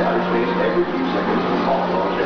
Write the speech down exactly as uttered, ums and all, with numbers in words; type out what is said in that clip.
outer space every few seconds from Hawk launch